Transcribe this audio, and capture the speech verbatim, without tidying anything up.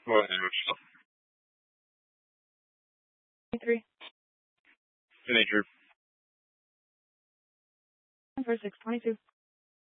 Go ahead with yourself. three. Good nature. For six twenty-two.